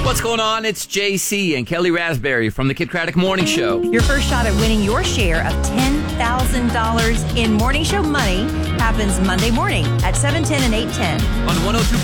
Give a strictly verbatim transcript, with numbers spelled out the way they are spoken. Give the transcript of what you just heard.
What's going on? It's J C and Kelly Raspberry from the Kid Craddock Morning Show. Your first shot at winning your share of ten thousand dollars in Morning Show money happens Monday morning at seven ten and eight ten. On one oh two